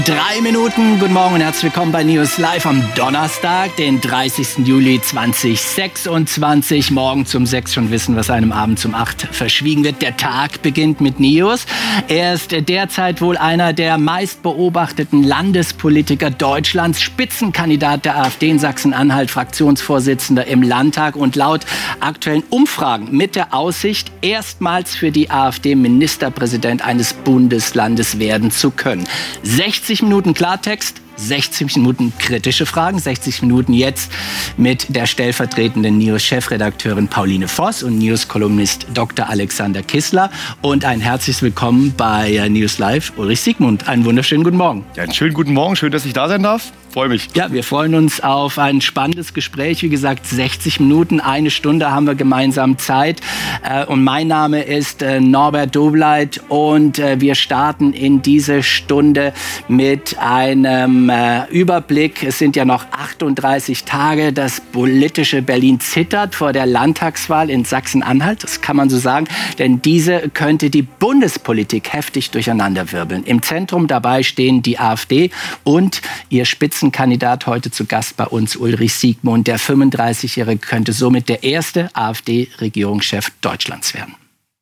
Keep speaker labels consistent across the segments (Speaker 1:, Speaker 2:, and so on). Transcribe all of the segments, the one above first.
Speaker 1: 3 Minuten, guten Morgen und herzlich willkommen bei News Live am Donnerstag, den 30. Juli 2026. Morgen zum 6 schon wissen, was einem Abend zum 8 verschwiegen wird. Der Tag beginnt mit News. Er ist derzeit wohl einer der meist beobachteten Landespolitiker Deutschlands, Spitzenkandidat der AfD in Sachsen-Anhalt, Fraktionsvorsitzender im Landtag und laut aktuellen Umfragen mit der Aussicht, erstmals für die AfD Ministerpräsident eines Bundeslandes werden zu können. 60 Minuten Klartext, 60 Minuten kritische Fragen, 60 Minuten jetzt mit der stellvertretenden News-Chefredakteurin Pauline Voss und News-Kolumnist Dr. Alexander Kissler. Und ein herzliches Willkommen bei News Live, Ulrich Siegmund. Einen wunderschönen guten Morgen.
Speaker 2: Ja, einen schönen guten Morgen, schön, dass ich da sein darf. Freue mich.
Speaker 1: Ja, wir freuen uns auf ein spannendes Gespräch. Wie gesagt, 60 Minuten, 1 Stunde haben wir gemeinsam Zeit. Und mein Name ist Norbert Dobleit und wir starten in diese Stunde mit einem Überblick. Es sind ja noch 38 Tage. Das politische Berlin zittert vor der Landtagswahl in Sachsen-Anhalt. Das kann man so sagen, denn diese könnte die Bundespolitik heftig durcheinanderwirbeln. Im Zentrum dabei stehen die AfD und ihr Spitzenkandidat heute zu Gast bei uns, Ulrich Siegmund. Der 35-Jährige könnte somit der erste AfD-Regierungschef Deutschlands werden.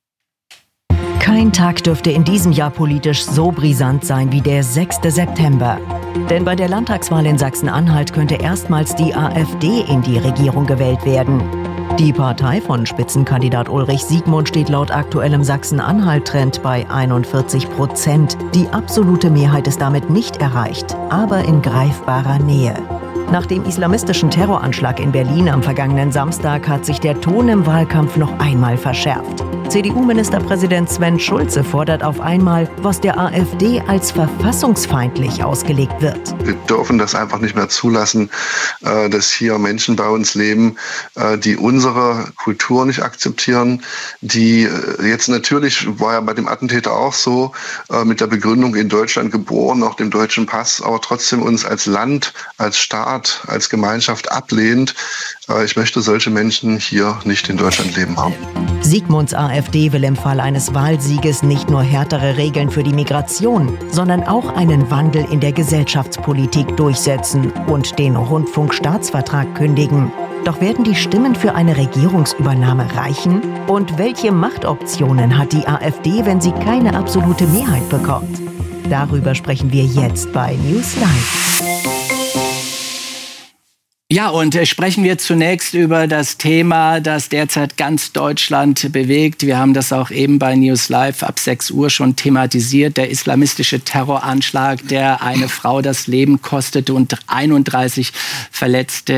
Speaker 3: Kein Tag dürfte in diesem Jahr politisch so brisant sein wie der 6. September. Denn bei der Landtagswahl in Sachsen-Anhalt könnte erstmals die AfD in die Regierung gewählt werden. Die Partei von Spitzenkandidat Ulrich Siegmund steht laut aktuellem Sachsen-Anhalt-Trend bei 41%. Die absolute Mehrheit ist damit nicht erreicht, aber in greifbarer Nähe. Nach dem islamistischen Terroranschlag in Berlin am vergangenen Samstag hat sich der Ton im Wahlkampf noch einmal verschärft. CDU-Ministerpräsident Sven Schulze fordert auf einmal, was der AfD als verfassungsfeindlich ausgelegt wird.
Speaker 4: Wir dürfen das einfach nicht mehr zulassen, dass hier Menschen bei uns leben, die unsere Kultur nicht akzeptieren, die jetzt natürlich, war ja bei dem Attentäter auch so, mit der Begründung in Deutschland geboren, auch dem deutschen Pass, aber trotzdem uns als Land, als Staat, als Gemeinschaft ablehnt. Ich möchte solche Menschen hier nicht in Deutschland leben haben.
Speaker 3: Siegmunds AfD will im Fall eines Wahlsieges nicht nur härtere Regeln für die Migration, sondern auch einen Wandel in der Gesellschaftspolitik durchsetzen und den Rundfunkstaatsvertrag kündigen. Doch werden die Stimmen für eine Regierungsübernahme reichen? Und welche Machtoptionen hat die AfD, wenn sie keine absolute Mehrheit bekommt? Darüber sprechen wir jetzt bei News Live.
Speaker 1: Ja, und sprechen wir zunächst über das Thema, das derzeit ganz Deutschland bewegt. Wir haben das auch eben bei News Live ab 6 Uhr schon thematisiert. Der islamistische Terroranschlag, der eine Frau das Leben kostete und 31 Verletzte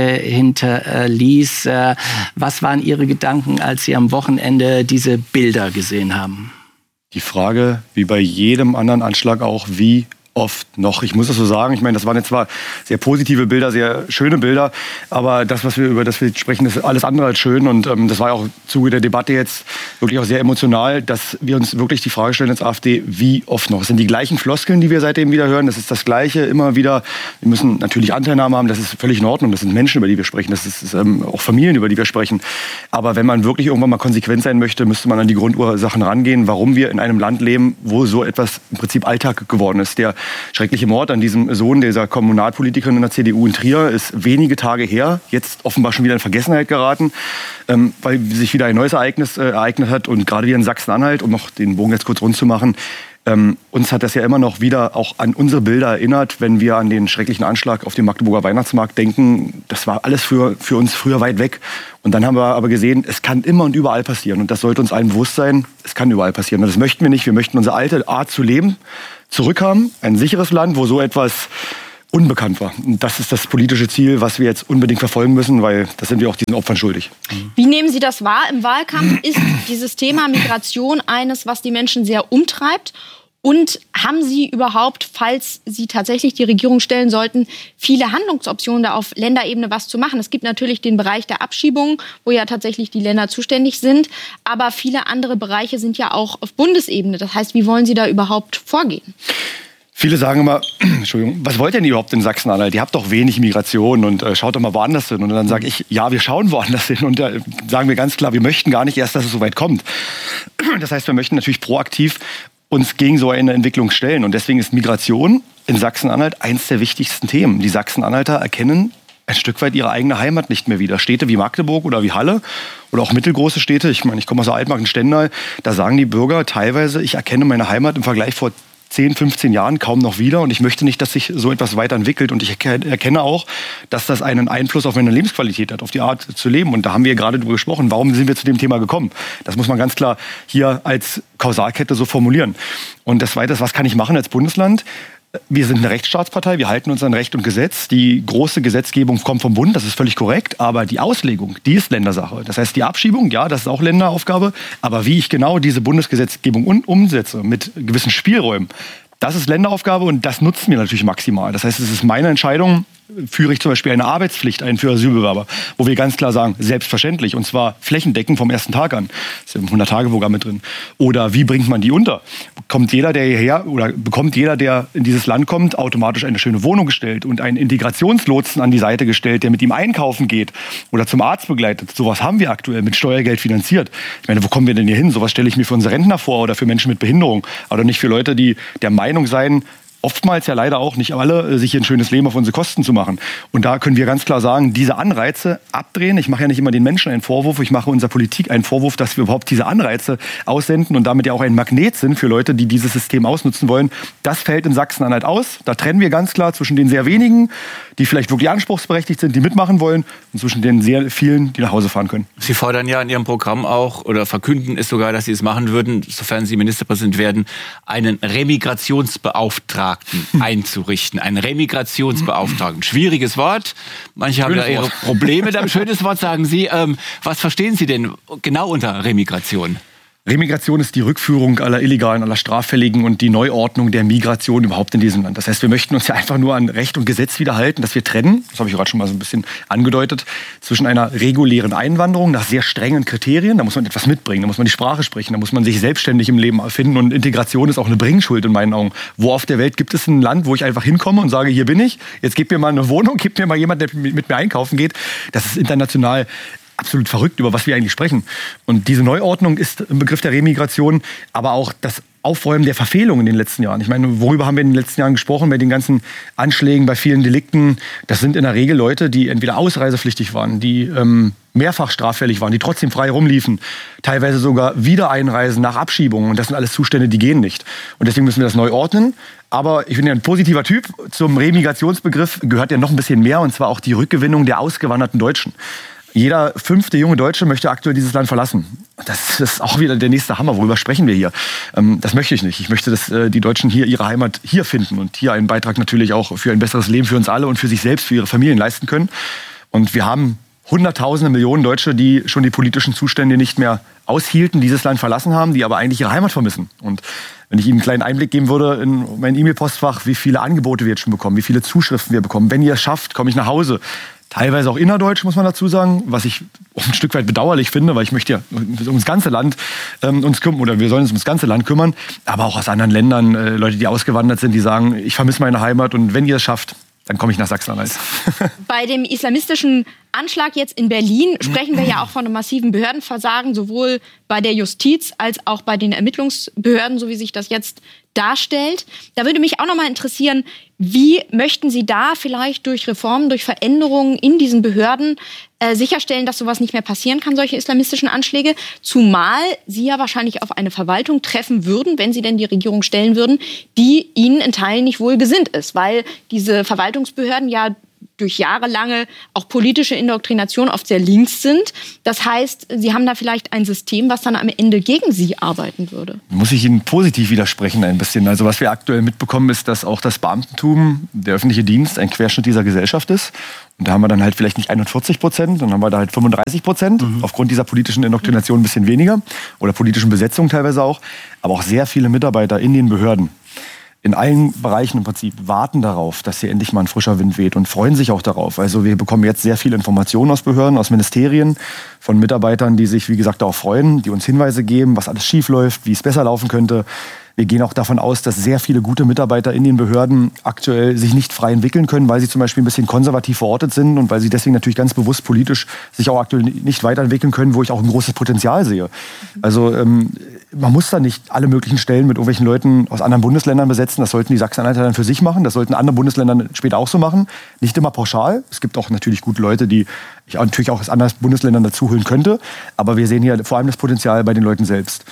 Speaker 1: hinterließ. Was waren Ihre Gedanken, als Sie am Wochenende diese Bilder gesehen haben?
Speaker 2: Die Frage, wie bei jedem anderen Anschlag auch, wie oft noch. Ich muss das so sagen. Ich meine, das waren jetzt zwar sehr positive Bilder, sehr schöne Bilder, aber das, über das wir sprechen, ist alles andere als schön. Und das war ja auch im Zuge der Debatte jetzt wirklich auch sehr emotional, dass wir uns wirklich die Frage stellen als AfD, wie oft noch? Es sind die gleichen Floskeln, die wir seitdem wieder hören. Das ist das Gleiche immer wieder. Wir müssen natürlich Anteilnahme haben. Das ist völlig in Ordnung. Das sind Menschen, über die wir sprechen. Das ist auch Familien, über die wir sprechen. Aber wenn man wirklich irgendwann mal konsequent sein möchte, müsste man an die Grundursachen rangehen, warum wir in einem Land leben, wo so etwas im Prinzip Alltag geworden ist. Der schreckliche Mord an diesem Sohn dieser Kommunalpolitikerin in der CDU in Trier ist wenige Tage her, jetzt offenbar schon wieder in Vergessenheit geraten, weil sich wieder ein neues Ereignis ereignet hat. Und gerade hier in Sachsen-Anhalt, um noch den Bogen jetzt kurz rund zu machen, uns hat das ja immer noch wieder auch an unsere Bilder erinnert, wenn wir an den schrecklichen Anschlag auf dem Magdeburger Weihnachtsmarkt denken. Das war alles für uns früher weit weg. Und dann haben wir aber gesehen, es kann immer und überall passieren. Und das sollte uns allen bewusst sein, es kann überall passieren. Und das möchten wir nicht. Wir möchten unsere alte Art zu leben zurückhaben. Ein sicheres Land, wo so etwas unbekannt war. Und das ist das politische Ziel, was wir jetzt unbedingt verfolgen müssen, weil das sind wir auch diesen Opfern schuldig.
Speaker 5: Wie nehmen Sie das wahr? Im Wahlkampf ist dieses Thema Migration eines, was die Menschen sehr umtreibt. Und haben Sie überhaupt, falls Sie tatsächlich die Regierung stellen sollten, viele Handlungsoptionen, da auf Länderebene was zu machen? Es gibt natürlich den Bereich der Abschiebung, wo ja tatsächlich die Länder zuständig sind. Aber viele andere Bereiche sind ja auch auf Bundesebene. Das heißt, wie wollen Sie da überhaupt vorgehen?
Speaker 2: Viele sagen immer, Entschuldigung, was wollt ihr denn überhaupt in Sachsen-Anhalt? Ihr habt doch wenig Migration und schaut doch mal woanders hin. Und dann sage ich, ja, wir schauen woanders hin. Und da sagen wir ganz klar, wir möchten gar nicht erst, dass es so weit kommt. Das heißt, wir möchten natürlich proaktiv uns gegen so eine Entwicklung stellen. Und deswegen ist Migration in Sachsen-Anhalt eins der wichtigsten Themen. Die Sachsen-Anhalter erkennen ein Stück weit ihre eigene Heimat nicht mehr wieder. Städte wie Magdeburg oder wie Halle oder auch mittelgroße Städte, ich meine, ich komme aus der Altmark in Stendal, da sagen die Bürger teilweise, ich erkenne meine Heimat im Vergleich vor 10, 15 Jahren kaum noch wieder und ich möchte nicht, dass sich so etwas weiterentwickelt und ich erkenne auch, dass das einen Einfluss auf meine Lebensqualität hat, auf die Art zu leben und da haben wir gerade drüber gesprochen, warum sind wir zu dem Thema gekommen? Das muss man ganz klar hier als Kausalkette so formulieren. Und das Zweite ist, was kann ich machen als Bundesland? Wir sind eine Rechtsstaatspartei, wir halten uns an Recht und Gesetz. Die große Gesetzgebung kommt vom Bund, das ist völlig korrekt. Aber die Auslegung, die ist Ländersache. Das heißt, die Abschiebung, ja, das ist auch Länderaufgabe. Aber wie ich genau diese Bundesgesetzgebung umsetze, mit gewissen Spielräumen, das ist Länderaufgabe und das nutzen wir natürlich maximal. Das heißt, es ist meine Entscheidung, führe ich zum Beispiel eine Arbeitspflicht ein für Asylbewerber, wo wir ganz klar sagen, selbstverständlich, und zwar flächendeckend vom ersten Tag an. Das ist im 100-Tage-Programm mit drin. Oder wie bringt man die unter? Bekommt jeder, der in dieses Land kommt, automatisch eine schöne Wohnung gestellt und einen Integrationslotsen an die Seite gestellt, der mit ihm einkaufen geht oder zum Arzt begleitet? Sowas haben wir aktuell mit Steuergeld finanziert. Ich meine, wo kommen wir denn hier hin? Sowas stelle ich mir für unsere Rentner vor oder für Menschen mit Behinderung. Aber nicht für Leute, die der Meinung seien, oftmals ja leider auch nicht alle, sich hier ein schönes Leben auf unsere Kosten zu machen. Und da können wir ganz klar sagen, diese Anreize abdrehen. Ich mache ja nicht immer den Menschen einen Vorwurf, ich mache unserer Politik einen Vorwurf, dass wir überhaupt diese Anreize aussenden und damit ja auch ein Magnet sind für Leute, die dieses System ausnutzen wollen. Das fällt in Sachsen-Anhalt aus. Da trennen wir ganz klar zwischen den sehr wenigen, die vielleicht wirklich anspruchsberechtigt sind, die mitmachen wollen, und zwischen den sehr vielen, die nach Hause fahren können.
Speaker 6: Sie fordern ja in Ihrem Programm auch, oder verkünden es sogar, dass Sie es machen würden, sofern Sie Ministerpräsident werden, einen Remigrationsbeauftragten einzurichten. Einen Remigrationsbeauftragten. Schwieriges Wort. Manche haben da ihre Probleme. Ein schönes Wort, sagen Sie. Was verstehen Sie denn genau unter Remigration?
Speaker 2: Remigration ist die Rückführung aller Illegalen, aller Straffälligen und die Neuordnung der Migration überhaupt in diesem Land. Das heißt, wir möchten uns ja einfach nur an Recht und Gesetz wieder halten, dass wir trennen, das habe ich gerade schon mal so ein bisschen angedeutet, zwischen einer regulären Einwanderung nach sehr strengen Kriterien, da muss man etwas mitbringen, da muss man die Sprache sprechen, da muss man sich selbstständig im Leben erfinden und Integration ist auch eine Bringschuld in meinen Augen. Wo auf der Welt gibt es ein Land, wo ich einfach hinkomme und sage, hier bin ich, jetzt gib mir mal eine Wohnung, gib mir mal jemand, der mit mir einkaufen geht. Das ist international absolut verrückt, über was wir eigentlich sprechen. Und diese Neuordnung ist im Begriff der Remigration, aber auch das Aufräumen der Verfehlungen in den letzten Jahren. Ich meine, worüber haben wir in den letzten Jahren gesprochen? Bei den ganzen Anschlägen, bei vielen Delikten. Das sind in der Regel Leute, die entweder ausreisepflichtig waren, die mehrfach straffällig waren, die trotzdem frei rumliefen. Teilweise sogar wieder einreisen nach Abschiebungen. Und das sind alles Zustände, die gehen nicht. Und deswegen müssen wir das neu ordnen. Aber ich bin ja ein positiver Typ. Zum Remigrationsbegriff gehört ja noch ein bisschen mehr, und zwar auch die Rückgewinnung der ausgewanderten Deutschen. Jeder 5. junge Deutsche möchte aktuell dieses Land verlassen. Das ist auch wieder der nächste Hammer. Worüber sprechen wir hier? Das möchte ich nicht. Ich möchte, dass die Deutschen hier ihre Heimat hier finden und hier einen Beitrag natürlich auch für ein besseres Leben für uns alle und für sich selbst, für ihre Familien leisten können. Und wir haben Hunderttausende, Millionen Deutsche, die schon die politischen Zustände nicht mehr aushielten, dieses Land verlassen haben, die aber eigentlich ihre Heimat vermissen. Und wenn ich Ihnen einen kleinen Einblick geben würde in mein E-Mail-Postfach, wie viele Angebote wir jetzt schon bekommen, wie viele Zuschriften wir bekommen. Wenn ihr es schafft, komme ich nach Hause. Teilweise auch innerdeutsch, muss man dazu sagen, was ich auch ein Stück weit bedauerlich finde, weil ich möchte ja ums ganze Land uns kümmern, oder wir sollen uns ums ganze Land kümmern, aber auch aus anderen Ländern, Leute, die ausgewandert sind, die sagen, ich vermisse meine Heimat und wenn ihr es schafft, dann komme ich nach Sachsen-Anhalt.
Speaker 5: Bei dem islamistischen Anschlag jetzt in Berlin sprechen wir ja auch von einem massiven Behördenversagen, sowohl bei der Justiz als auch bei den Ermittlungsbehörden, so wie sich das jetzt darstellt. Da würde mich auch noch mal interessieren, wie möchten Sie da vielleicht durch Reformen, durch Veränderungen in diesen Behörden sicherstellen, dass sowas nicht mehr passieren kann, solche islamistischen Anschläge? Zumal Sie ja wahrscheinlich auf eine Verwaltung treffen würden, wenn Sie denn die Regierung stellen würden, die Ihnen in Teilen nicht wohl gesinnt ist, weil diese Verwaltungsbehörden ja durch jahrelange auch politische Indoktrination oft sehr links sind. Das heißt, Sie haben da vielleicht ein System, was dann am Ende gegen Sie arbeiten würde.
Speaker 2: Muss ich Ihnen positiv widersprechen ein bisschen. Also was wir aktuell mitbekommen, ist, dass auch das Beamtentum, der öffentliche Dienst, ein Querschnitt dieser Gesellschaft ist. Und da haben wir dann halt vielleicht nicht 41%, dann haben wir da halt 35%. Aufgrund dieser politischen Indoktrination ein bisschen weniger. Oder politischen Besetzung teilweise auch. Aber auch sehr viele Mitarbeiter in den Behörden, in allen Bereichen im Prinzip, warten darauf, dass hier endlich mal ein frischer Wind weht und freuen sich auch darauf. Also wir bekommen jetzt sehr viele Informationen aus Behörden, aus Ministerien, von Mitarbeitern, die sich, wie gesagt, darauf freuen, die uns Hinweise geben, was alles schief läuft, wie es besser laufen könnte. Wir gehen auch davon aus, dass sehr viele gute Mitarbeiter in den Behörden aktuell sich nicht frei entwickeln können, weil sie zum Beispiel ein bisschen konservativ verortet sind und weil sie deswegen natürlich ganz bewusst politisch sich auch aktuell nicht weiterentwickeln können, wo ich auch ein großes Potenzial sehe. Also man muss da nicht alle möglichen Stellen mit irgendwelchen Leuten aus anderen Bundesländern besetzen. Das sollten die Sachsen-Anhalter dann für sich machen. Das sollten andere Bundesländer später auch so machen. Nicht immer pauschal. Es gibt auch natürlich gute Leute, die ich natürlich auch aus anderen Bundesländern dazu holen könnte. Aber wir sehen hier vor allem das Potenzial bei den Leuten selbst.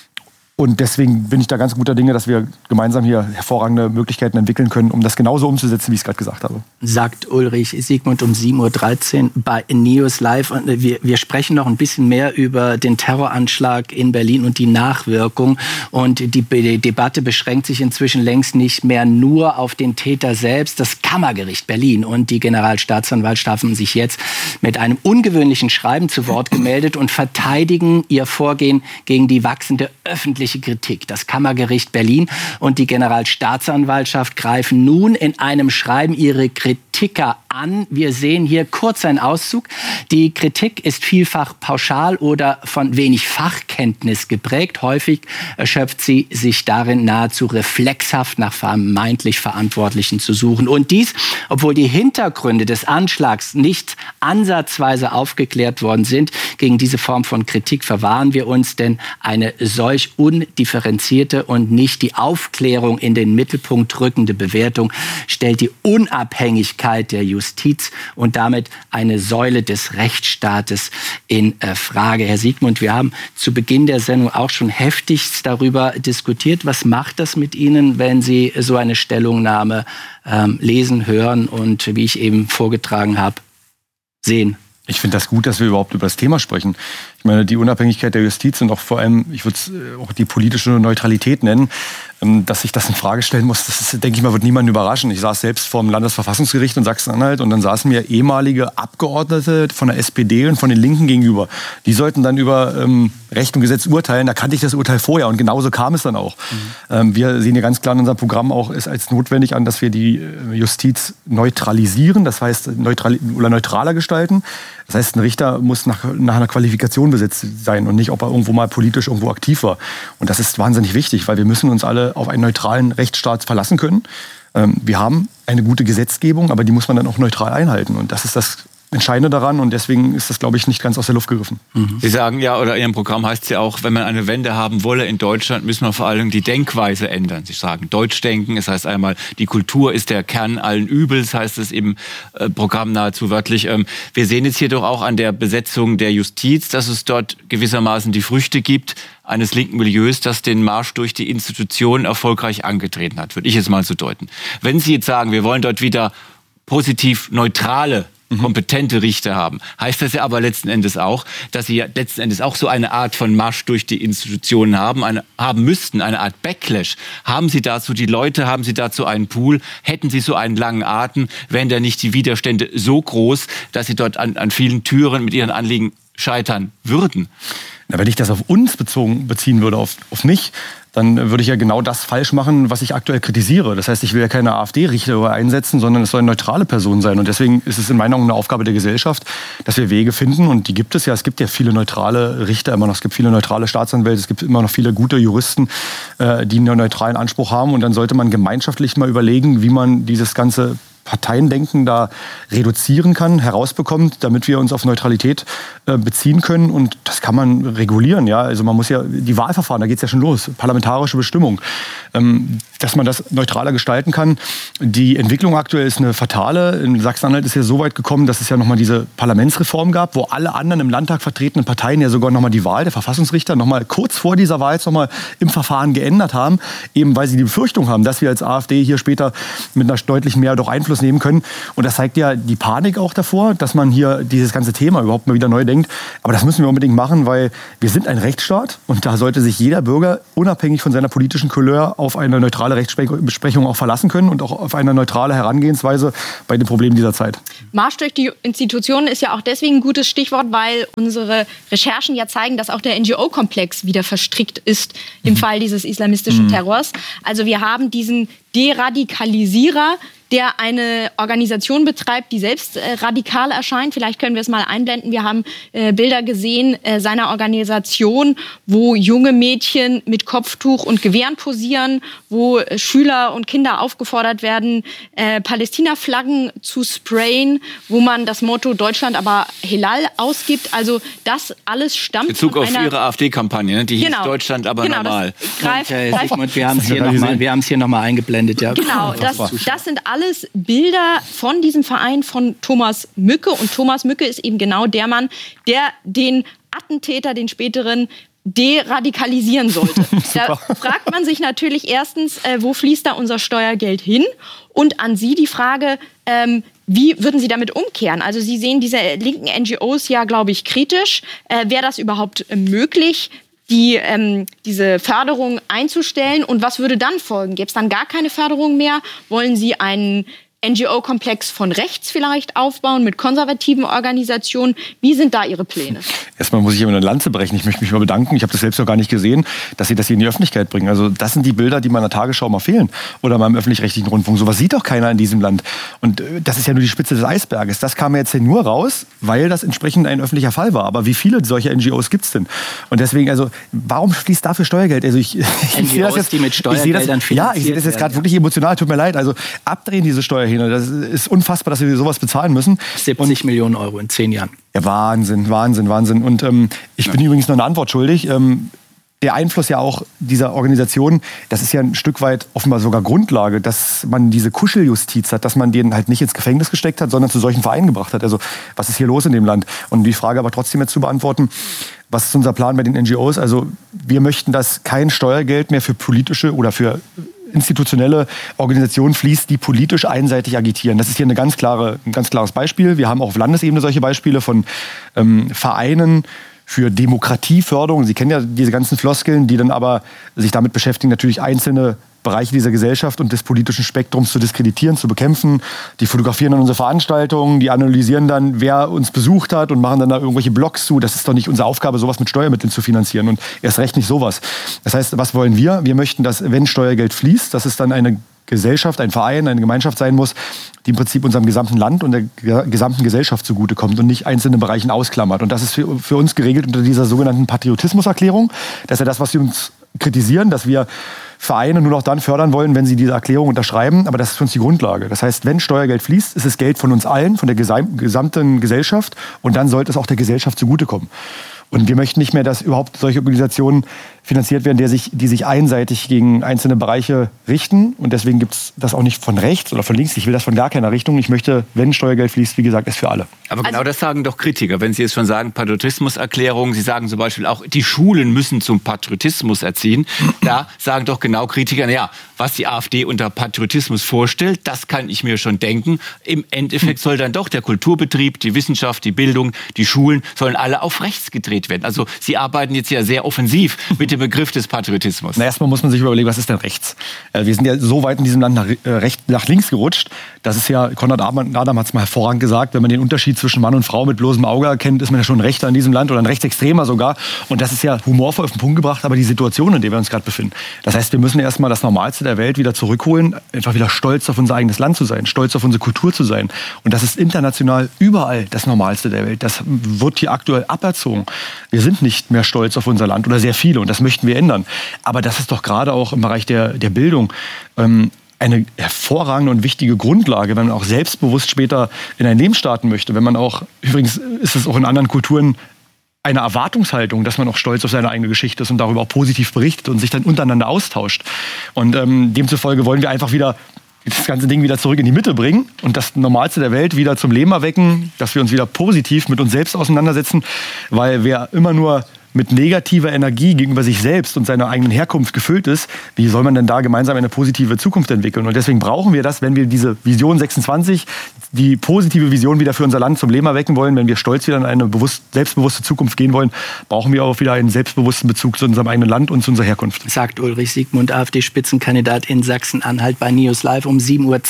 Speaker 2: Und deswegen bin ich da ganz guter Dinge, dass wir gemeinsam hier hervorragende Möglichkeiten entwickeln können, um das genauso umzusetzen, wie ich es gerade gesagt habe.
Speaker 1: Sagt Ulrich Siegmund um 7.13 Uhr bei News Live. Und wir sprechen noch ein bisschen mehr über den Terroranschlag in Berlin und die Nachwirkung. Und die Debatte beschränkt sich inzwischen längst nicht mehr nur auf den Täter selbst. Das Kammergericht Berlin und die Generalstaatsanwaltschaft haben sich jetzt mit einem ungewöhnlichen Schreiben zu Wort gemeldet und verteidigen ihr Vorgehen gegen die wachsende öffentliche Kritik. Das Kammergericht Berlin und die Generalstaatsanwaltschaft greifen nun in einem Schreiben ihre Kritiker an. Wir sehen hier kurz einen Auszug. Die Kritik ist vielfach pauschal oder von wenig Fachkenntnis geprägt. Häufig erschöpft sie sich darin, nahezu reflexhaft nach vermeintlich Verantwortlichen zu suchen. Und dies, obwohl die Hintergründe des Anschlags nicht ansatzweise aufgeklärt worden sind. Gegen diese Form von Kritik verwahren wir uns, denn eine solch undifferenzierte und nicht die Aufklärung in den Mittelpunkt rückende Bewertung stellt die Unabhängigkeit der Justiz und damit eine Säule des Rechtsstaates in Frage. Herr Siegmund, wir haben zu Beginn der Sendung auch schon heftigst darüber diskutiert. Was macht das mit Ihnen, wenn Sie so eine Stellungnahme lesen, hören und, wie ich eben vorgetragen habe, sehen?
Speaker 2: Ich finde das gut, dass wir überhaupt über das Thema sprechen. Ich meine, die Unabhängigkeit der Justiz und auch vor allem, ich würde es auch die politische Neutralität nennen, dass sich das in Frage stellen muss, das ist, denke ich mal, wird niemanden überraschen. Ich saß selbst vor dem Landesverfassungsgericht in Sachsen-Anhalt und dann saßen mir ehemalige Abgeordnete von der SPD und von den Linken gegenüber. Die sollten dann über Recht und Gesetz urteilen. Da kannte ich das Urteil vorher und genauso kam es dann auch. Wir sehen hier ganz klar in unserem Programm auch es als notwendig an, dass wir die Justiz neutralisieren, das heißt neutraler gestalten. Das heißt, ein Richter muss nach einer Qualifikation besetzt sein und nicht, ob er irgendwo mal politisch irgendwo aktiv war. Und das ist wahnsinnig wichtig, weil wir müssen uns alle auf einen neutralen Rechtsstaat verlassen können. Wir haben eine gute Gesetzgebung, aber die muss man dann auch neutral einhalten. Und das ist das Entscheidende daran und deswegen ist das, glaube ich, nicht ganz aus der Luft gegriffen.
Speaker 6: Sie sagen ja, oder in Ihrem Programm heißt es ja auch, wenn man eine Wende haben wolle in Deutschland, müssen wir vor allem die Denkweise ändern. Sie sagen Deutschdenken, es heißt einmal, die Kultur ist der Kern allen Übels, heißt es im Programm nahezu wörtlich. Wir sehen jetzt hier doch auch an der Besetzung der Justiz, dass es dort gewissermaßen die Früchte gibt eines linken Milieus, das den Marsch durch die Institutionen erfolgreich angetreten hat, würde ich jetzt mal so deuten. Wenn Sie jetzt sagen, wir wollen dort wieder positiv neutrale kompetente Richter haben. Heißt das ja aber letzten Endes auch, dass sie ja letzten Endes auch so eine Art von Marsch durch die Institutionen haben müssten, eine Art Backlash. Haben Sie dazu die Leute, haben Sie dazu einen Pool? Hätten Sie so einen langen Atem? Wären da nicht die Widerstände so groß, dass Sie dort an vielen Türen mit Ihren Anliegen scheitern würden?
Speaker 2: Na, wenn ich das auf uns beziehen würde, auf mich, dann würde ich ja genau das falsch machen, was ich aktuell kritisiere. Das heißt, ich will ja keine AfD-Richter einsetzen, sondern es soll eine neutrale Person sein. Und deswegen ist es in meiner Augen eine Aufgabe der Gesellschaft, dass wir Wege finden. Und die gibt es ja. Es gibt ja viele neutrale Richter immer noch. Es gibt viele neutrale Staatsanwälte. Es gibt immer noch viele gute Juristen, die einen neutralen Anspruch haben. Und dann sollte man gemeinschaftlich mal überlegen, wie man dieses ganze Parteiendenken da reduzieren kann, herausbekommt, damit wir uns auf Neutralität beziehen können. Und das kann man regulieren. Ja? Also man muss ja die Wahlverfahren, da geht es ja schon los, parlamentarische Bestimmung, dass man das neutraler gestalten kann. Die Entwicklung aktuell ist eine fatale. In Sachsen-Anhalt ist ja so weit gekommen, dass es ja nochmal diese Parlamentsreform gab, wo alle anderen im Landtag vertretenen Parteien ja sogar nochmal die Wahl der Verfassungsrichter nochmal kurz vor dieser Wahl jetzt nochmal im Verfahren geändert haben, eben weil sie die Befürchtung haben, dass wir als AfD hier später mit einer deutlichen Mehrheit auch Einfluss nehmen können. Und das zeigt ja die Panik auch davor, dass man hier dieses ganze Thema überhaupt mal wieder neu denkt. Aber das müssen wir unbedingt machen, weil wir sind ein Rechtsstaat und da sollte sich jeder Bürger unabhängig von seiner politischen Couleur auf eine neutrale Rechtsprechung auch verlassen können und auch auf eine neutrale Herangehensweise bei den Problemen dieser Zeit.
Speaker 5: Marsch durch die Institutionen ist ja auch deswegen ein gutes Stichwort, weil unsere Recherchen ja zeigen, dass auch der NGO-Komplex wieder verstrickt ist im Fall dieses islamistischen Terrors. Also wir haben diesen Deradikalisierer, der eine Organisation betreibt, die selbst radikal erscheint. Vielleicht können wir es mal einblenden. Wir haben Bilder gesehen seiner Organisation, wo junge Mädchen mit Kopftuch und Gewehren posieren, wo Schüler und Kinder aufgefordert werden, Palästina-Flaggen zu sprayen, wo man das Motto Deutschland aber Helal ausgibt. Also das alles stammt
Speaker 6: Bezug
Speaker 5: von
Speaker 6: auf Ihre AfD-Kampagne, ne? Die hieß Deutschland aber normal.
Speaker 1: Wir haben es hier nochmal eingeblendet. Ja.
Speaker 5: Genau, das sind alles Bilder von diesem Verein von Thomas Mücke. Und Thomas Mücke ist eben genau der Mann, der den Attentäter, den späteren, deradikalisieren sollte. Da fragt man sich natürlich erstens, wo fließt da unser Steuergeld hin? Und an Sie die Frage, wie würden Sie damit umkehren? Also Sie sehen diese linken NGOs ja, glaube ich, kritisch. Wäre das überhaupt möglich, diese Förderung einzustellen? Und was würde dann folgen? Gäbe es dann gar keine Förderung mehr? Wollen Sie einen NGO-Komplex von rechts vielleicht aufbauen, mit konservativen Organisationen? Wie sind da Ihre Pläne?
Speaker 2: Erstmal muss ich immer eine Lanze brechen. Ich möchte mich mal bedanken. Ich habe das selbst noch gar nicht gesehen, dass Sie das hier in die Öffentlichkeit bringen. Also das sind die Bilder, die mal in der Tagesschau mal fehlen oder mal im öffentlich-rechtlichen Rundfunk. Sowas sieht doch keiner in diesem Land. Und das ist ja nur die Spitze des Eisberges. Das kam jetzt hier nur raus, weil das entsprechend ein öffentlicher Fall war. Aber wie viele solcher NGOs gibt es denn? Und deswegen, also warum fließt dafür Steuergeld? Also ich sehe das jetzt,
Speaker 1: die mit Steuergeldern
Speaker 2: ja, ich sehe das jetzt gerade wirklich emotional. Tut mir leid. Also abdrehen diese Steuer. Das ist unfassbar, dass wir sowas bezahlen müssen.
Speaker 1: 70 Millionen Euro in 10 Jahren.
Speaker 2: Ja, Wahnsinn. Und ich bin übrigens noch eine Antwort schuldig. Der Einfluss ja auch dieser Organisation, das ist ja ein Stück weit offenbar sogar Grundlage, dass man diese Kuscheljustiz hat, dass man den halt nicht ins Gefängnis gesteckt hat, sondern zu solchen Vereinen gebracht hat. Also was ist hier los in dem Land? Und die Frage aber trotzdem jetzt zu beantworten, was ist unser Plan bei den NGOs? Also wir möchten, dass kein Steuergeld mehr für politische oder für institutionelle Organisationen fließt, die politisch einseitig agitieren. Das ist hier ein ganz klares Beispiel. Wir haben auch auf Landesebene solche Beispiele von Vereinen für Demokratieförderung. Sie kennen ja diese ganzen Floskeln, die dann aber sich damit beschäftigen, natürlich einzelne Bereiche dieser Gesellschaft und des politischen Spektrums zu diskreditieren, zu bekämpfen. Die fotografieren dann unsere Veranstaltungen, die analysieren dann, wer uns besucht hat und machen dann da irgendwelche Blogs zu. Das ist doch nicht unsere Aufgabe, sowas mit Steuermitteln zu finanzieren und erst recht nicht sowas. Das heißt, was wollen wir? Wir möchten, dass, wenn Steuergeld fließt, dass es dann eine Gesellschaft, ein Verein, eine Gemeinschaft sein muss, die im Prinzip unserem gesamten Land und der gesamten Gesellschaft zugutekommt und nicht einzelne Bereichen ausklammert. Und das ist für uns geregelt unter dieser sogenannten Patriotismuserklärung. Das ist ja das, was Sie uns kritisieren, dass wir Vereine nur noch dann fördern wollen, wenn sie diese Erklärung unterschreiben. Aber das ist für uns die Grundlage. Das heißt, wenn Steuergeld fließt, ist es Geld von uns allen, von der gesamten Gesellschaft. Und dann sollte es auch der Gesellschaft zugutekommen. Und wir möchten nicht mehr, dass überhaupt solche Organisationen finanziert werden, die sich einseitig gegen einzelne Bereiche richten. Und deswegen gibt es das auch nicht von rechts oder von links. Ich will das von gar keiner Richtung. Ich möchte, wenn Steuergeld fließt, wie gesagt, es für alle.
Speaker 6: Aber genau das sagen doch Kritiker. Wenn Sie jetzt schon sagen, Patriotismuserklärung, Sie sagen zum Beispiel auch, die Schulen müssen zum Patriotismus erziehen. Da sagen doch genau Kritiker, ja, was die AfD unter Patriotismus vorstellt, das kann ich mir schon denken. Im Endeffekt soll dann doch der Kulturbetrieb, die Wissenschaft, die Bildung, die Schulen, sollen alle auf rechts gedreht werden. Also Sie arbeiten jetzt ja sehr offensiv mit dem Begriff des Patriotismus.
Speaker 2: Na, erstmal muss man sich überlegen, was ist denn rechts? Wir sind ja so weit in diesem Land nach links gerutscht. Das ist ja, Konrad Adam hat es mal hervorragend gesagt, wenn man den Unterschied zwischen Mann und Frau mit bloßem Auge erkennt, ist man ja schon ein Rechter in diesem Land oder ein Rechtsextremer sogar. Und das ist ja humorvoll auf den Punkt gebracht, aber die Situation, in der wir uns gerade befinden. Das heißt, wir müssen erstmal das Normalste der Welt wieder zurückholen, einfach wieder stolz auf unser eigenes Land zu sein, stolz auf unsere Kultur zu sein. Und das ist international überall das Normalste der Welt. Das wird hier aktuell aberzogen. Wir sind nicht mehr stolz auf unser Land oder sehr viele und das möchten wir ändern. Aber das ist doch gerade auch im Bereich der Bildung eine hervorragende und wichtige Grundlage, wenn man auch selbstbewusst später in ein Leben starten möchte. Wenn man auch, übrigens ist es auch in anderen Kulturen eine Erwartungshaltung, dass man auch stolz auf seine eigene Geschichte ist und darüber auch positiv berichtet und sich dann untereinander austauscht. Und demzufolge wollen wir einfach wieder das ganze Ding wieder zurück in die Mitte bringen und das Normalste der Welt wieder zum Leben erwecken, dass wir uns wieder positiv mit uns selbst auseinandersetzen, weil wer immer nur mit negativer Energie gegenüber sich selbst und seiner eigenen Herkunft gefüllt ist, wie soll man denn da gemeinsam eine positive Zukunft entwickeln? Und deswegen brauchen wir das, wenn wir diese Vision 26, die positive Vision wieder für unser Land zum Leben erwecken wollen, wenn wir stolz wieder in eine selbstbewusste Zukunft gehen wollen, brauchen wir auch wieder einen selbstbewussten Bezug zu unserem eigenen Land und zu unserer Herkunft.
Speaker 1: Sagt Ulrich Siegmund, AfD-Spitzenkandidat in Sachsen-Anhalt bei News Live um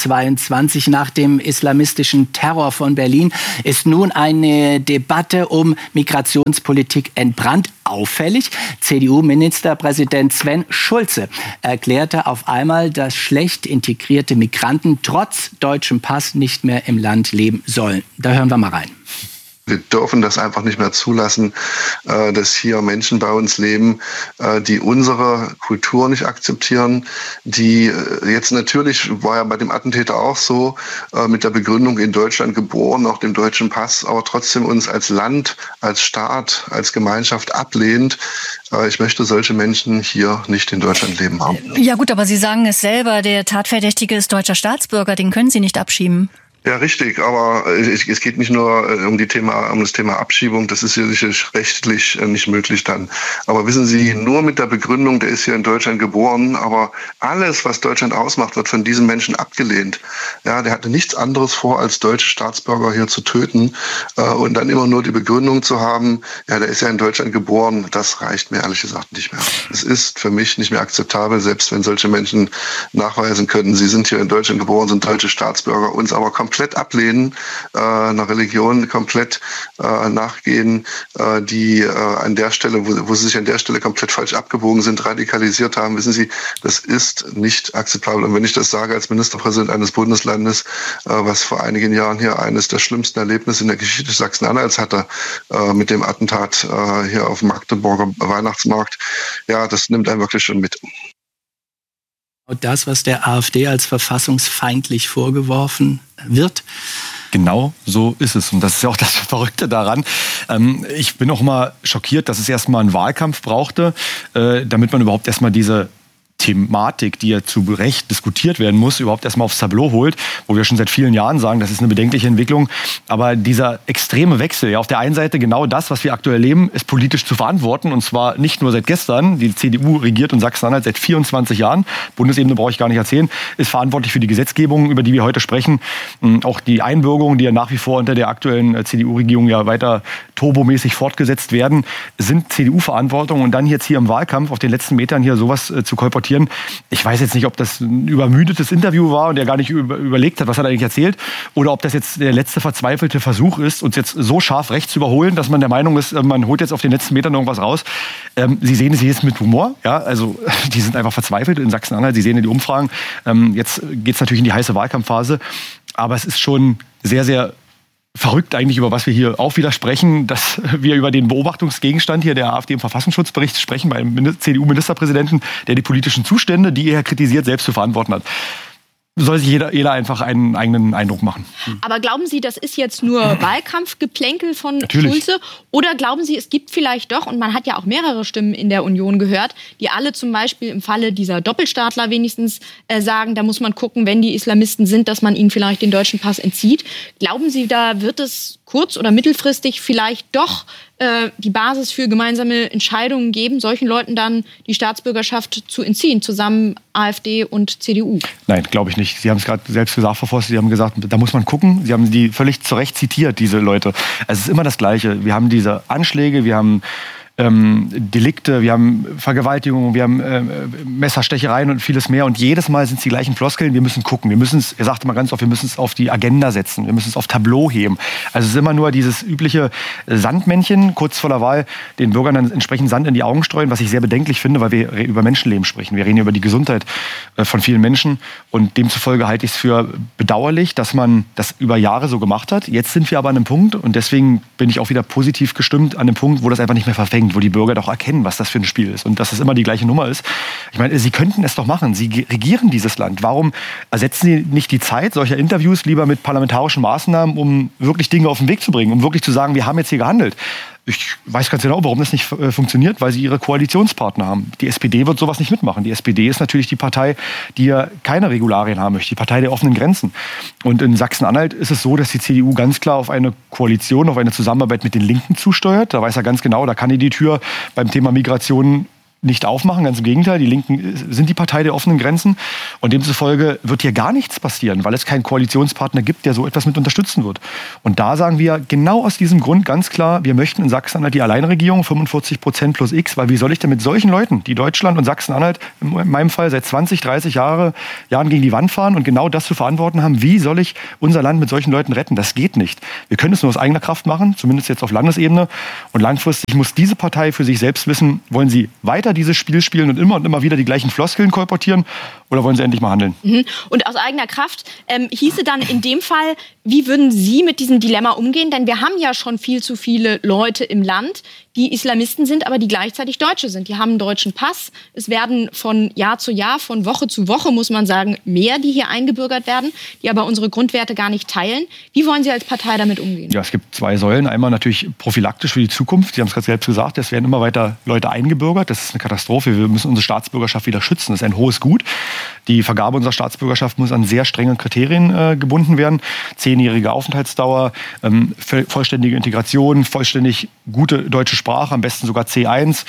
Speaker 1: 7.22 Uhr. Nach dem islamistischen Terror von Berlin ist nun eine Debatte um Migrationspolitik entbrannt. auffällig. CDU-Ministerpräsident Sven Schulze erklärte auf einmal, dass schlecht integrierte Migranten trotz deutschem Pass nicht mehr im Land leben sollen. Da hören wir mal rein.
Speaker 4: Wir dürfen das einfach nicht mehr zulassen, dass hier Menschen bei uns leben, die unsere Kultur nicht akzeptieren, die jetzt natürlich, war ja bei dem Attentäter auch so, mit der Begründung in Deutschland geboren, auch dem deutschen Pass, aber trotzdem uns als Land, als Staat, als Gemeinschaft ablehnt. Ich möchte solche Menschen hier nicht in Deutschland leben haben.
Speaker 7: Ja gut, aber Sie sagen es selber, der Tatverdächtige ist deutscher Staatsbürger, den können Sie nicht abschieben.
Speaker 4: Ja, richtig, aber es geht nicht nur um das Thema Abschiebung, das ist ja sicherlich rechtlich nicht möglich dann. Aber wissen Sie, nur mit der Begründung, der ist hier in Deutschland geboren, aber alles, was Deutschland ausmacht, wird von diesen Menschen abgelehnt. Ja, der hatte nichts anderes vor, als deutsche Staatsbürger hier zu töten und dann immer nur die Begründung zu haben, ja, der ist ja in Deutschland geboren, das reicht mir ehrlich gesagt nicht mehr. Es ist für mich nicht mehr akzeptabel, selbst wenn solche Menschen nachweisen können, sie sind hier in Deutschland geboren, sind deutsche Staatsbürger, uns aber komplett ablehnen, einer Religion komplett nachgehen, die an der Stelle, wo sie sich an der Stelle komplett falsch abgebogen sind, radikalisiert haben. Wissen Sie, das ist nicht akzeptabel. Und wenn ich das sage als Ministerpräsident eines Bundeslandes, was vor einigen Jahren hier eines der schlimmsten Erlebnisse in der Geschichte Sachsen-Anhalts hatte, mit dem Attentat hier auf dem Magdeburger Weihnachtsmarkt, ja, das nimmt einen wirklich schon mit.
Speaker 1: Das, was der AfD als verfassungsfeindlich vorgeworfen wird.
Speaker 2: Genau so ist es. Und das ist ja auch das Verrückte daran. Ich bin auch mal schockiert, dass es erstmal einen Wahlkampf brauchte, damit man überhaupt erstmal diese Thematik, die ja zu Recht diskutiert werden muss, überhaupt erstmal aufs Tableau holt, wo wir schon seit vielen Jahren sagen, das ist eine bedenkliche Entwicklung. Aber dieser extreme Wechsel, ja, auf der einen Seite genau das, was wir aktuell erleben, ist politisch zu verantworten. Und zwar nicht nur seit gestern. Die CDU regiert in Sachsen-Anhalt seit 24 Jahren. Bundesebene brauche ich gar nicht erzählen. Ist verantwortlich für die Gesetzgebung, über die wir heute sprechen. Auch die Einbürgerungen, die ja nach wie vor unter der aktuellen CDU-Regierung ja weiter turbomäßig fortgesetzt werden, sind CDU-Verantwortung. Und dann jetzt hier im Wahlkampf auf den letzten Metern hier sowas zu kolportieren. Ich weiß jetzt nicht, ob das ein übermüdetes Interview war und er gar nicht überlegt hat, was er eigentlich erzählt, oder ob das jetzt der letzte verzweifelte Versuch ist, uns jetzt so scharf rechts zu überholen, dass man der Meinung ist, man holt jetzt auf den letzten Metern irgendwas raus. Sie sehen es jetzt mit Humor, ja, also die sind einfach verzweifelt in Sachsen-Anhalt, Sie sehen ja die Umfragen. Jetzt geht es natürlich in die heiße Wahlkampfphase, aber es ist schon sehr, sehr verrückt eigentlich, über was wir hier auch wieder sprechen, dass wir über den Beobachtungsgegenstand hier der AfD im Verfassungsschutzbericht sprechen, beim CDU-Ministerpräsidenten, der die politischen Zustände, die er kritisiert, selbst zu verantworten hat. Soll sich jeder einfach einen eigenen Eindruck machen.
Speaker 5: Aber glauben Sie, das ist jetzt nur Wahlkampfgeplänkel von
Speaker 2: Natürlich.
Speaker 5: Schulze? Oder glauben Sie, es gibt vielleicht doch, und man hat ja auch mehrere Stimmen in der Union gehört, die alle zum Beispiel im Falle dieser Doppelstaatler wenigstens sagen, da muss man gucken, wenn die Islamisten sind, dass man ihnen vielleicht den deutschen Pass entzieht. Glauben Sie, da wird es kurz- oder mittelfristig vielleicht doch die Basis für gemeinsame Entscheidungen geben, solchen Leuten dann die Staatsbürgerschaft zu entziehen, zusammen AfD und CDU?
Speaker 2: Nein, glaube ich nicht. Sie haben es gerade selbst gesagt, Frau Voss, Sie haben gesagt, da muss man gucken. Sie haben die völlig zu Recht zitiert, diese Leute. Es ist immer das Gleiche. Wir haben diese Anschläge, wir haben Delikte, wir haben Vergewaltigungen, wir haben Messerstechereien und vieles mehr. Und jedes Mal sind es die gleichen Floskeln. Wir müssen gucken. Wir müssen es, er sagte mal ganz oft, wir müssen es auf die Agenda setzen. Wir müssen es auf Tableau heben. Also es ist immer nur dieses übliche Sandmännchen, kurz vor der Wahl, den Bürgern dann entsprechend Sand in die Augen streuen, was ich sehr bedenklich finde, weil wir über Menschenleben sprechen. Wir reden über die Gesundheit von vielen Menschen. Und demzufolge halte ich es für bedauerlich, dass man das über Jahre so gemacht hat. Jetzt sind wir aber an einem Punkt, und deswegen bin ich auch wieder positiv gestimmt, an einem Punkt, wo das einfach nicht mehr verfängt, wo die Bürger doch erkennen, was das für ein Spiel ist und dass es immer die gleiche Nummer ist. Ich meine, Sie könnten es doch machen. Sie regieren dieses Land. Warum ersetzen Sie nicht die Zeit solcher Interviews lieber mit parlamentarischen Maßnahmen, um wirklich Dinge auf den Weg zu bringen, um wirklich zu sagen, wir haben jetzt hier gehandelt? Ich weiß ganz genau, warum das nicht funktioniert, weil sie ihre Koalitionspartner haben. Die SPD wird sowas nicht mitmachen. Die SPD ist natürlich die Partei, die ja keine Regularien haben möchte, die Partei der offenen Grenzen. Und in Sachsen-Anhalt ist es so, dass die CDU ganz klar auf eine Koalition, auf eine Zusammenarbeit mit den Linken zusteuert. Da weiß er ganz genau, da kann die Tür beim Thema Migration nicht aufmachen, ganz im Gegenteil. Die Linken sind die Partei der offenen Grenzen und demzufolge wird hier gar nichts passieren, weil es keinen Koalitionspartner gibt, der so etwas mit unterstützen wird. Und da sagen wir genau aus diesem Grund ganz klar, wir möchten in Sachsen-Anhalt die Alleinregierung, 45% plus X, weil wie soll ich denn mit solchen Leuten, die Deutschland und Sachsen-Anhalt in meinem Fall seit 20, 30 Jahren gegen die Wand fahren und genau das zu verantworten haben, wie soll ich unser Land mit solchen Leuten retten? Das geht nicht. Wir können es nur aus eigener Kraft machen, zumindest jetzt auf Landesebene. Und langfristig muss diese Partei für sich selbst wissen, wollen sie weiter dieses Spiel spielen und immer wieder die gleichen Floskeln kolportieren oder wollen sie endlich mal handeln?
Speaker 5: Und aus eigener Kraft hieße dann in dem Fall, wie würden Sie mit diesem Dilemma umgehen? Denn wir haben ja schon viel zu viele Leute im Land, die Islamisten sind, aber die gleichzeitig Deutsche sind. Die haben einen deutschen Pass. Es werden von Jahr zu Jahr, von Woche zu Woche, muss man sagen, mehr, die hier eingebürgert werden, die aber unsere Grundwerte gar nicht teilen. Wie wollen Sie als Partei damit umgehen?
Speaker 2: Ja, es gibt zwei Säulen. Einmal natürlich prophylaktisch für die Zukunft. Sie haben es gerade selbst gesagt, es werden immer weiter Leute eingebürgert. Das ist eine Katastrophe. Wir müssen unsere Staatsbürgerschaft wieder schützen. Das ist ein hohes Gut. Die Vergabe unserer Staatsbürgerschaft muss an sehr strenge Kriterien gebunden werden. 10-jährige Aufenthaltsdauer, vollständige Integration, vollständig gute deutsche Sprache, am besten sogar C1,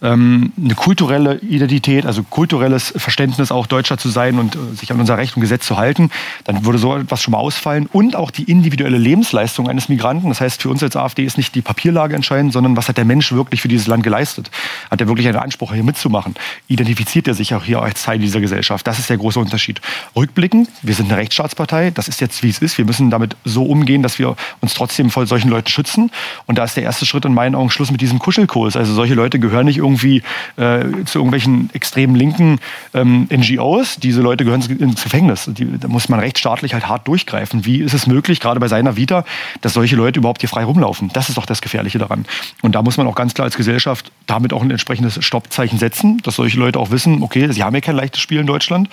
Speaker 2: eine kulturelle Identität, also kulturelles Verständnis auch Deutscher zu sein und sich an unser Recht und Gesetz zu halten. Dann würde so etwas schon mal ausfallen. Und auch die individuelle Lebensleistung eines Migranten. Das heißt, für uns als AfD ist nicht die Papierlage entscheidend, sondern was hat der Mensch wirklich für dieses Land geleistet? Hat er wirklich einen Anspruch, hier mitzumachen? Identifiziert er sich auch hier als Teil dieser Gesellschaft? Das ist der große Unterschied. Rückblickend, wir sind eine Rechtsstaatspartei, das ist jetzt, wie es ist. Wir müssen damit so umgehen, dass wir uns trotzdem vor solchen Leuten schützen. Und da ist der erste Schritt in meinen Augen Schluss mit diesem Kuschelkurs. Also solche Leute gehören nicht irgendwie zu irgendwelchen extrem linken NGOs. Diese Leute gehören ins Gefängnis. Da muss man rechtsstaatlich halt hart durchgreifen. Wie ist es möglich, gerade bei seiner Vita, dass solche Leute überhaupt hier frei rumlaufen? Das ist doch das Gefährliche daran. Und da muss man auch ganz klar als Gesellschaft damit auch ein entsprechendes Stoppzeichen setzen, dass solche Leute auch wissen, okay, sie haben ja kein leichtes Spiel in Deutschland.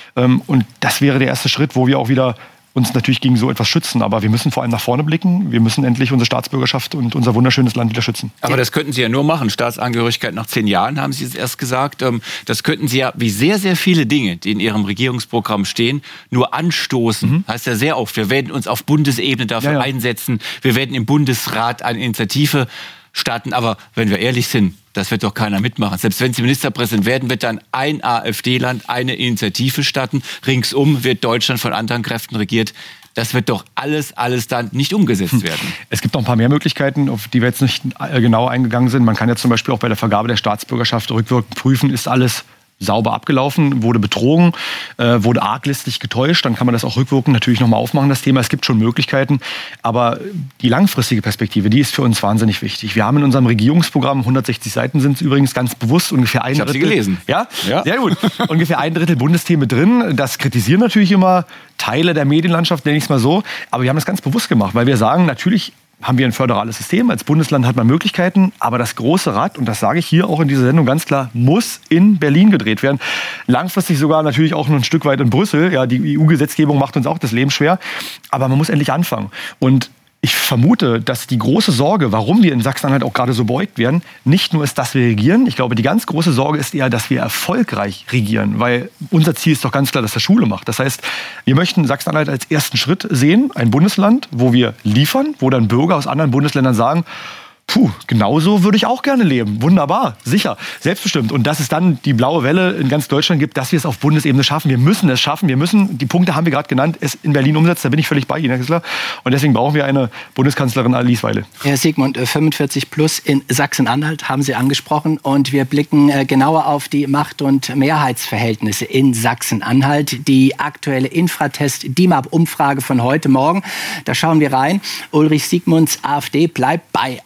Speaker 2: Und das wäre der erste Schritt, wo wir auch wieder uns natürlich gegen so etwas schützen. Aber wir müssen vor allem nach vorne blicken. Wir müssen endlich unsere Staatsbürgerschaft und unser wunderschönes Land wieder schützen.
Speaker 6: Aber das könnten Sie ja nur machen. Staatsangehörigkeit nach 10 Jahren, haben Sie es erst gesagt. Das könnten Sie ja, wie sehr, sehr viele Dinge, die in Ihrem Regierungsprogramm stehen, nur anstoßen. Heißt ja sehr oft, wir werden uns auf Bundesebene dafür einsetzen. Wir werden im Bundesrat eine Initiative starten. Aber wenn wir ehrlich sind, das wird doch keiner mitmachen. Selbst wenn Sie Ministerpräsident werden, wird dann ein AfD-Land eine Initiative starten. Ringsum wird Deutschland von anderen Kräften regiert. Das wird doch alles dann nicht umgesetzt werden.
Speaker 2: Es gibt noch ein paar mehr Möglichkeiten, auf die wir jetzt nicht genau eingegangen sind. Man kann ja zum Beispiel auch bei der Vergabe der Staatsbürgerschaft rückwirkend prüfen, ist alles sauber abgelaufen, wurde betrogen, wurde arglistig getäuscht, dann kann man das auch rückwirkend natürlich nochmal aufmachen, das Thema. Es gibt schon Möglichkeiten, aber die langfristige Perspektive, die ist für uns wahnsinnig wichtig. Wir haben in unserem Regierungsprogramm, 160 Seiten sind es übrigens, ganz bewusst ungefähr ein Drittel.
Speaker 6: Ich habe sie gelesen.
Speaker 2: Ja, sehr gut. Ungefähr ein Drittel Bundesthemen drin. Das kritisieren natürlich immer Teile der Medienlandschaft, nenne ich es mal so. Aber wir haben das ganz bewusst gemacht, weil wir sagen, natürlich haben wir ein föderales System. Als Bundesland hat man Möglichkeiten. Aber das große Rad, und das sage ich hier auch in dieser Sendung ganz klar, muss in Berlin gedreht werden. Langfristig sogar natürlich auch noch ein Stück weit in Brüssel. Ja, die EU-Gesetzgebung macht uns auch das Leben schwer. Aber man muss endlich anfangen. Und ich vermute, dass die große Sorge, warum wir in Sachsen-Anhalt auch gerade so beugt werden, nicht nur ist, dass wir regieren. Ich glaube, die ganz große Sorge ist eher, dass wir erfolgreich regieren. Weil unser Ziel ist doch ganz klar, dass das Schule macht. Das heißt, wir möchten Sachsen-Anhalt als ersten Schritt sehen. Ein Bundesland, wo wir liefern, wo dann Bürger aus anderen Bundesländern sagen, puh, genauso würde ich auch gerne leben. Wunderbar, sicher, selbstbestimmt. Und dass es dann die blaue Welle in ganz Deutschland gibt, dass wir es auf Bundesebene schaffen. Wir müssen es schaffen. Wir müssen, die Punkte haben wir gerade genannt, es in Berlin umsetzen. Da bin ich völlig bei Ihnen, Herr Kissler. Und deswegen brauchen wir eine Bundeskanzlerin Alice Weidel.
Speaker 1: Herr Siegmund, 45 plus in Sachsen-Anhalt haben Sie angesprochen. Und wir blicken genauer auf die Macht- und Mehrheitsverhältnisse in Sachsen-Anhalt. Die aktuelle Infratest-DIMAP-Umfrage von heute Morgen. Da schauen wir rein. Ulrich Siegmunds AfD bleibt bei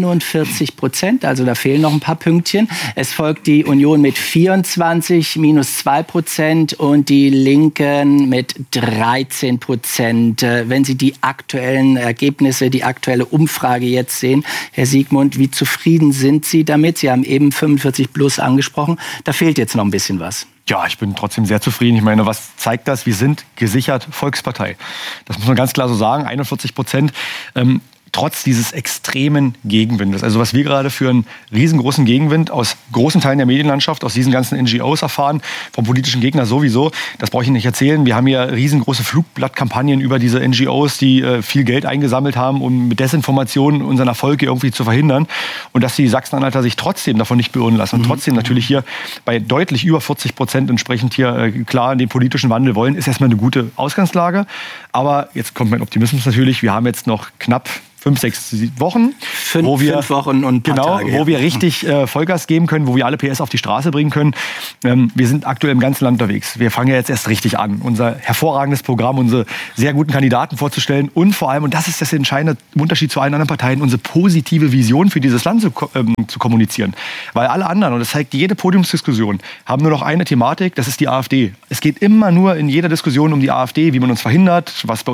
Speaker 1: 41%, also da fehlen noch ein paar Pünktchen. Es folgt die Union mit 24, minus 2% und die Linken mit 13%. Wenn Sie die aktuellen Ergebnisse, die aktuelle Umfrage jetzt sehen, Herr Siegmund, wie zufrieden sind Sie damit? Sie haben eben 45 plus angesprochen. Da fehlt jetzt noch ein bisschen was.
Speaker 2: Ja, ich bin trotzdem sehr zufrieden. Ich meine, was zeigt das? Wir sind gesichert Volkspartei. Das muss man ganz klar so sagen, 41%. trotz dieses extremen Gegenwindes. Also was wir gerade für einen riesengroßen Gegenwind aus großen Teilen der Medienlandschaft, aus diesen ganzen NGOs erfahren, vom politischen Gegner sowieso, das brauche ich Ihnen nicht erzählen. Wir haben hier riesengroße Flugblattkampagnen über diese NGOs, die viel Geld eingesammelt haben, um mit Desinformation unseren Erfolg irgendwie zu verhindern. Und dass die Sachsen-Anhalter sich trotzdem davon nicht beirren lassen und trotzdem natürlich hier bei deutlich über 40% entsprechend hier klar den politischen Wandel wollen, ist erstmal eine gute Ausgangslage. Aber jetzt kommt mein Optimismus natürlich. Wir haben jetzt noch knapp 5, 6 Wochen, wo wir
Speaker 1: 5 Wochen und ein paar Tage,
Speaker 2: wo wir richtig Vollgas geben können, wo wir alle PS auf die Straße bringen können. Wir sind aktuell im ganzen Land unterwegs. Wir fangen ja jetzt erst richtig an, unser hervorragendes Programm, unsere sehr guten Kandidaten vorzustellen und vor allem, und das ist das entscheidende Unterschied zu allen anderen Parteien, unsere positive Vision für dieses Land zu kommunizieren. Weil alle anderen, und das zeigt jede Podiumsdiskussion, haben nur noch eine Thematik, das ist die AfD. Es geht immer nur in jeder Diskussion um die AfD, wie man uns verhindert, was bei